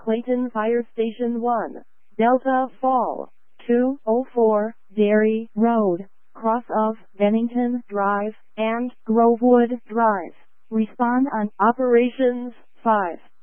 Clayton Fire Station 1, Delta Fall, 204, Dairy Road, cross of Bennington Drive and Grovewood Drive. Respond on Operations 5.